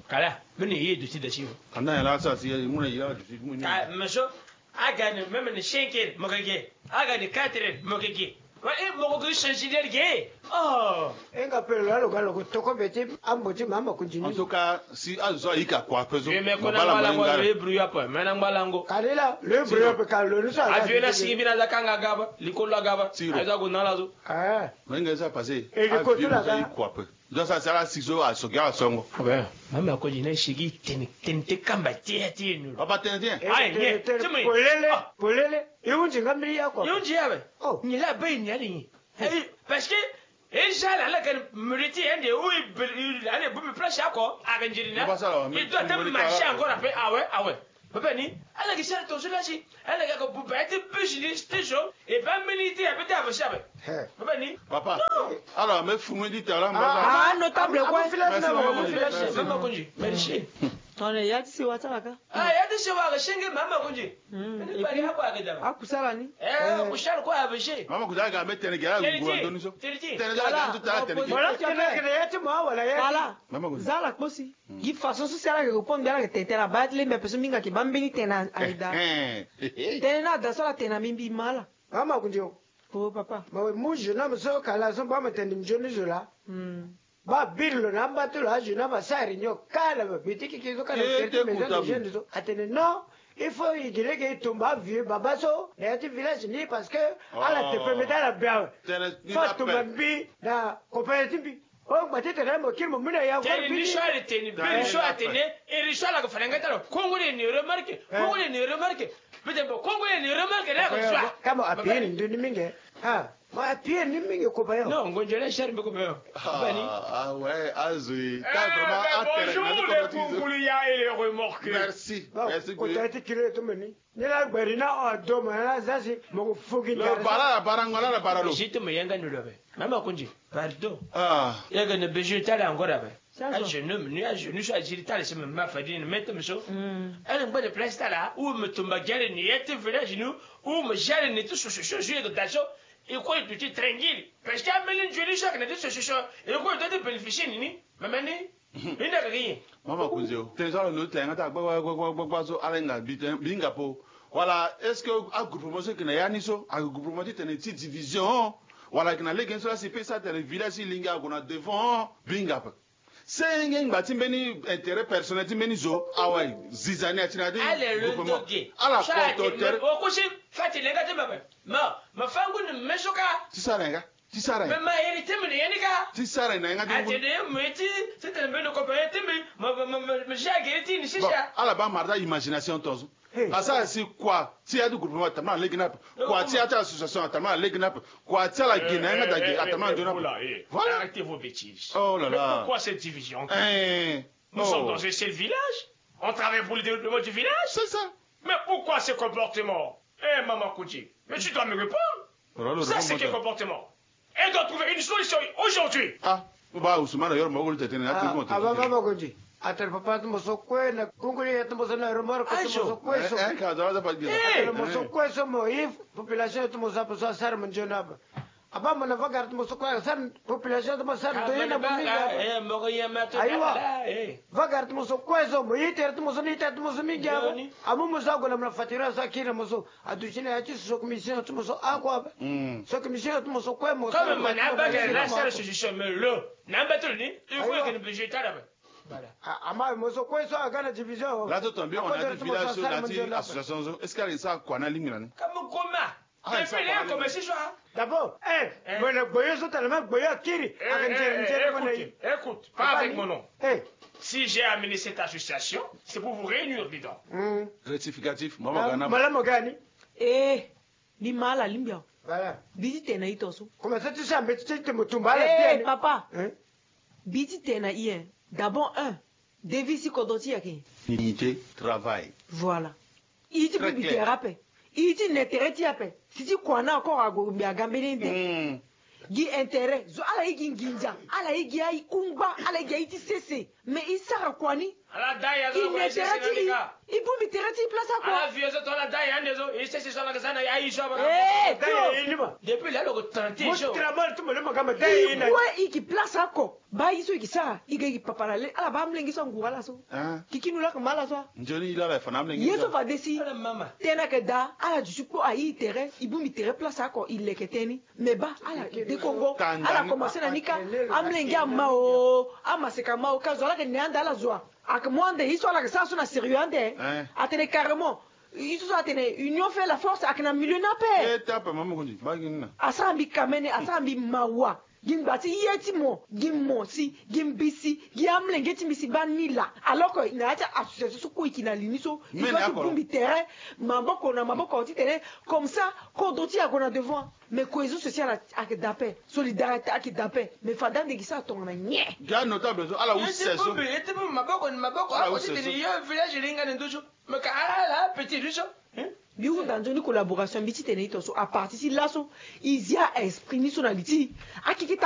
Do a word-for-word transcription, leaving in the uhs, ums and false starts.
kala mene yi du ti da shi kana ya la sa si mun ya du si mun ka maso aga ne meme ne shenkel mogage aga ne quatre mogage wa e mogo changer derge oh enga pelo lo galo ko toko beti amboti mama kunjini en tout cas si azo ika kwa peso me ko na bala ngo le bru apa me na bala ngo kalila le bru apa kalo ni sa avion na sigi bina za kanga gaba likolo gaba aiza go na lazo ah menga za passer e ko tula ga kwa pe donc ça sera siso a soga songo ouais mama ko jina sigi ten ten te kamba tie tie nu papa ten ten ai ne polele polele yunji ngamri yako yunji yabe oh ni la bay ni ali parce que et j'allais là que me retirer un de où il allait pour me placer quoi à Benjirina il doit te marcher encore après ah ouais ah ouais papa ni elle a qui s'est tombée là si elle a que pour être plus ni station et pas militer à peut-être avec ça papa ni papa alors mais fou me dit là ah notable quoi maman conji merci on est yati si wataka ah yati si wa shenge mama conji ni bali hapo akidaba akusala ni eh kushal kwa abishe mama kuzaga metene gara ngwa ndoniso tene gara tout à tene voilà tene kene yati ma wala yati kala zala kosi gi façon sociale que répondre la tete la battle mais personne minga ki bambini tena aida tena da sala tena mimbi mala mama kunjo oh papa ma mu jeune homme so kala so ba metene njoni jola ba birlo na mbatu la juna ba sari nyo kala ba bitiki kizo kana kete mezana jeune so atene no il faut y dire que tomba vieux baba so et tu village ni parce que ala te permettre la bien faut tomba bi na coopérative oh ba tete remo kirmo muna ya ko bi shwari teni bi shwari teni e ri shwala ko faranga taro kongo ni remarque kongo ni remarque bide bo kongo ni remarque na ko shwa kama apien ndini minge ha ma apien ni minge ko bayo non ngonjele shari be ko bayo bani ah ouais azui ka vraiment bonjour les Congoliens et les remorques merci merci ko tete kire to meni ni la berina o do ma na zazi mo fugi la bara bara ngala la bara lo jite me yanga ndobe mama kunji pardon ah yaga ne vegetarian angora be a jeune ni a jeune so agilitale se ma fadine mette me so elle ngba de place là où me tomba gale ni était village nous où me jale ni tout ce ce jeu de dacho et quoi il petit tranquille parce que amène joli chaque ne ce ce et quoi il doit bénéficier ni maman ni ina ka gagner mama kunjo tenzalo no tenga ta gba gba gba gba so alenga binga po voilà est-ce que a groupement ce que na yani so a groupement ti tene ti division voilà que na le genso la c'est ça tene village linga gona devant binga pa c'est ngba ti mbeni intérêt personnel ti mbeni zo awai zizani atina de groupement ala ko ter o ko si fati lenga te baba ma ma fangu ni mesoka ti sa lenga ti sa lenga ma yeli temene yenika ti sa lenga ngadi atede meti c'était le beno copain temi ma ma ma jage ti ni shisha ala ba marda imagination tozo asa si quoi ti adu groupement tamana legnap quoi ti ata association tamana legnap quoi ti la guinée ngada ge atama jona voilà arrêtez vos bêtises oh là là pourquoi cette division eh nous sommes dans un seul village on travaille pour le développement du village c'est ça mais pourquoi ce comportement eh maman Kouji mais tu dois me répondre ça c'est quel comportement elle doit trouver une solution aujourd'hui ah ba Ousmane yor magol tetene ati mo ah ah mama Kouji atar papa tu moso kwe na kunguli ya tu moso na remor ko tu moso kwe so eh ka dara da pa gida tu moso kwe so mo if population tu moso pa so sar menjona ba aba mana vagar tu moso kwe san population tu moso sar do ina buminga eh mo ya mata eh vagar tu moso kwe so mo iter tu moso ni iter tu moso minga amu moso go na fatira sa kina moso aduchine ya so commission tu moso akwa ba so commission tu moso kwe mo comme mana ba ga la sar solution mais le namba tu ni il faut que nous budgétaire là voilà ama moso kwe so agana division là tout bien on a des villages sur la association est-ce qu'elle ça quoi na lingina ni comme comment mais puis là comme c'est ça d'abord eh moi le boyo so tellement boyo kiri écoute pas avec mon nom eh si j'ai amené cette association c'est pour vous réunir dedans rectificatif mama gana malamo gani eh ni mala limbia voilà biti tena itoso comment ça tu sais mais tu te mutumbala bien eh papa eh biti tena ie d'abord un devisi kodoti yake unité travail voilà iti bibi terape iti netereti yape siti kwana encore ago mbi agambeni nde gi intérêt zo ala igi nginja ala igi ay kumba ala igi iti sese mais isara kwani ala daya zo ko sese ibumi terrain ti place à quoi ah vieux ça la daille hein déso et c'est ça la casana ya isho ba eh depuis là le trente mo jours tramal tu mo le magama daille ina quoi iki place à quoi ba iso iki sa iga iki paparale ala ba mlengi so ngura so kiki nula kamala so njoni ila la fana mlengi yeso va desi mama tena ke da ala du supo ayi terrain ibumi terrain place à quoi il leketeni mais ba ala de Congo ala commencer na nika amlengi amao amaseka mao kazo ala ke nyanda ala zo akamwande iso ala ke sa so na sérieux ande atene carrément iso so atene union fait la force akina milieu na pe eh tape mamu kundi bagina asambi kamene asambi mawa gimbati yeti mo gimmo si gimbisi giamlenge timisi banila alors que na acha association so ko ikina liniso il doit se bombi terrain maboko na maboko ti terrain comme ça ko doti akona devant mais cohésion sociale ak dape solidarité ak dape mais fada de gisa tongana nye ga notable so ala c'est so était maboko maboko a c'était yo village linga ndojo mais ka ala petit richo biou dans une collaboration biti tenito so à partir si là so il y a esprit ni sonality akiki